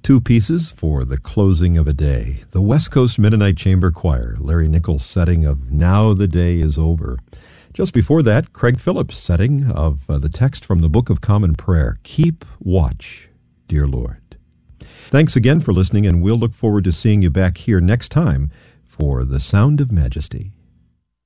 Two pieces for the closing of a day. The West Coast Mennonite Chamber Choir, Larry Nichols' setting of Now the Day is Over. Just before that, Craig Phillips' setting of the text from the Book of Common Prayer, Keep Watch, Dear Lord. Thanks again for listening, and we'll look forward to seeing you back here next time for The Sound of Majesty.